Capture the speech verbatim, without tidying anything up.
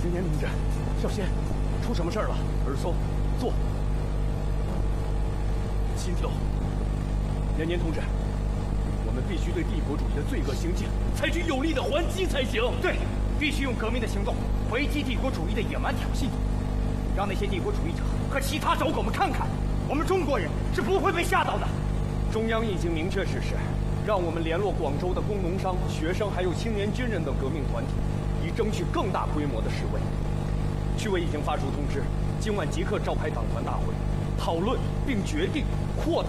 青年同志，小心，出什么事儿了？儿松，坐。心头，年年同志，我们必须对帝国主义的罪恶行径采取有力的还击才行。 对，必须用革命的行动回击帝国主义的野蛮挑衅，让那些帝国主义者和其他走狗们看看，我们中国人是不会被吓到的。 中央已经明确指示，让我们联络广州的工农商、学生还有青年军人等革命团体，以争取更大规模的示威。区委已经发出通知，今晚即刻召开党团大会，讨论并决定扩大